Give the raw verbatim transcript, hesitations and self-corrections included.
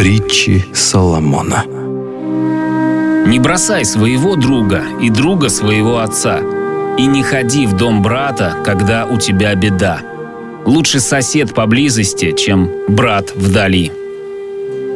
Притчи Соломона. Не бросай своего друга и друга своего отца, и не ходи в дом брата, когда у тебя беда. Лучше сосед поблизости, чем брат вдали.